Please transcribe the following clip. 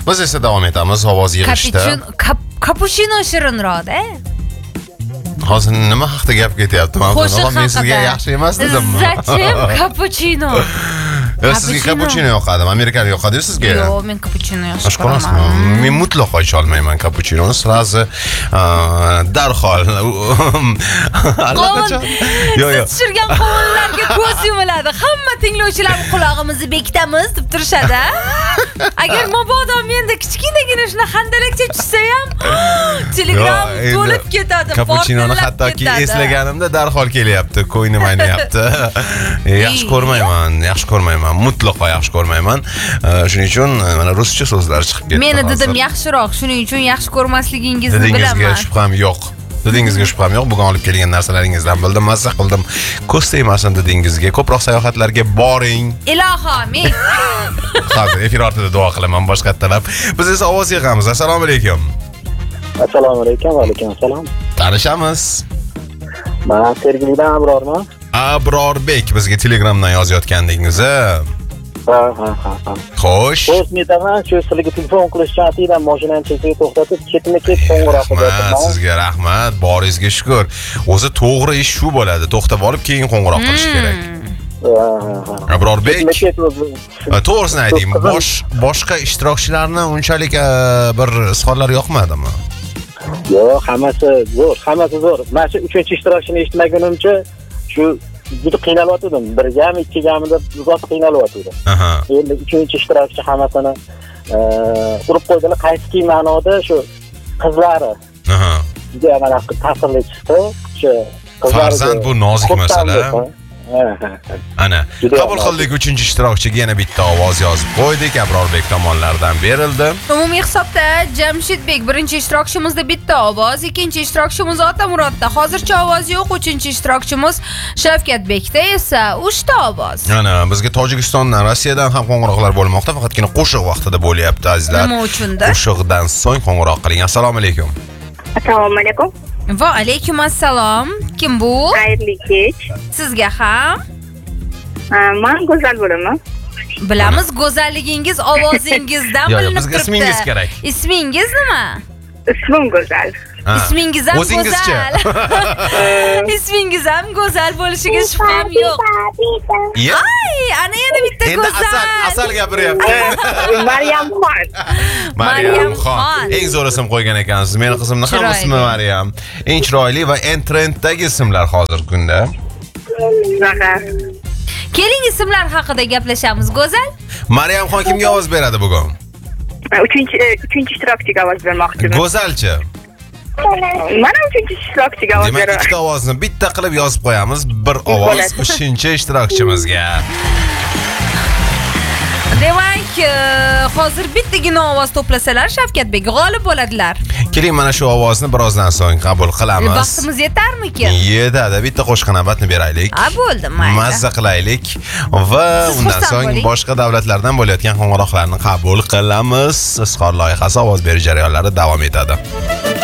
Biz esa davom etamiz ovoz yig'ishda. Kapuchino shirinroq-da. Hozir nima haqida gap ketyapti? Men sizga yaxshi emas dedimmi? Zachем kapuchino? Sizga kapuchino yoqadimi? Amerikani yoqadi-yu sizga? Yo'q, men kapuchino yaxshi ko'raman. Men mutlaqo icha olmayman kapuchinoni. Srazi darhol. Allaqachon. Yo'q. Tushirgan qovunlarga ko'z yumiladi. Hamma tinglovchilar qulog'imizni bekitamiz deb turishadi. Agar mabodo menda kichkinagina shuna handalakcha tushsa ham, Telegram to'lib ketadi. Kapuchinoni hattoki eslaganimda darhol kelyapti, ko'nglim aynayapti. Yaxshi ko'rmayman. Mutlaqo yaxshi ko'rmayman. Shuning uchun mana ruscha so'zlar chiqib ketdi. Meni dedim yaxshiroq, shuning uchun yaxshi ko'rmasligingizni bilaman. Didingizga shubham yo'q. Bugun olib kelgan narsalaringizdan bildim, mazza qildim. Ko'z tegmasin didingizga. Ko'proq sayohatlarga boring. Iloho, amin. Hozir efir ortida duo qilaman boshqa talab. Biz esa ovoz yig'amiz. Assalomu alaykum. Assalomu alaykum. Va alaykum assalom. Tanishamiz. Men Sergelidan Abrorman. Abrorbek bizga Telegramdan yozayotgandingiz. Ha. Xo'sh. O'z metaman, shu sizlarga telefon qilishga atidan mashinani chekkaga to'xtatib, ketma-ket qo'ng'iroq qilyapman. Sizga rahmat, boringizga shukr. O'zi to'g'ri ish shu bo'ladi. To'xtab olib keyin qo'ng'iroq qilish kerak. Abrorbek. To'g'risini ayting, boshqa ishtirokchilarni unchalik bir izhorlar yoqmadimi? Yo'q, hammasi zo'r. Men shu 3-ishtirokchini eshitmagunimcha shu juda qiynalyotgandim. Birgami, ikkigamida zot qiynalyotgandim. Endi 3-ishtirokchi hammasini urib qo'ydilar. Qaysi ma'noda shu qizlari. Juda mana ta'sirli chiqdi. Shu farzand bu nozik masala. Ana, qabul qildik 3-ishtirokchiga yana bitta ovoz yozib qo'ydik. Abrorbek tomonidan berildi. Umumiy hisobda Jamshidbek birinchi ishtirokchimizda bitta ovoz, ikkinchi ishtirokchimiz Otamurodda hozircha ovoz yo'q, uchinchi ishtirokchimiz Shavkatbekda esa 3 ta ovoz. Ana, bizga Tojikistondan, Rossiyadan ham qo'ng'iroqlar bo'lmoqda, faqatgina qo'shiq vaqtida bo'lyapti azizlar. Nima uchundir? Qo'shiqdan so'ng qo'ng'iroq qiling. Assalomu alaykum. Assalomu alaykum. Va alaykum assalom. Kim bu? Xayrli kech. Sizga ham. Men Go'zal bo'laman. Bilamiz, go'zalligingiz ovozingizdan bilinib turibdi. Bizga ismingiz kerak. Ismingiz nima? Ismim Go'zal. Ismingiz ham go'zal. Ismingiz ham go'zal bo'lishiga shubham yo'q. Ay, ana yana bitta go'zal. Endi asal gapiryapti. Maryamxon. Eng zo'r ism qo'ygan ekansiz. Meni qizimning ham ismi Maryam. Eng chiroyli va eng trenddagi ismlar hozirgi kunda. Keling ismlar haqida gaplashamiz, go'zal. Maryamxon kimga ovoz beradi bugun? 3-uchinchi ishtirokchiga ovoz bermoqchiman. Go'zalchi. Mana 3-chi ishtirokchiga ovoz beraman. Demak, ikkita ovozni bitta qilib yozib qo'yamiz. Bir ovoz 3-chi ishtirokchimizga. Demak, hozir bittagina ovoz to'plasalar Shavkatbek g'olib bo'ladilar. Keling, mana shu ovozni birozdan so'ng qabul qilamiz. Vaqtimiz yetarmikin? Yetadi. Bitta qo'shiq navbatni beraylik. Bo'ldi, mayli. Mazza qilaylik va undan so'ng boshqa davlatlardan bo'layotgan qo'ng'iroqlarni qabul qilamiz. Izhor loyihasi ovoz berish jarayonlari davom etadi.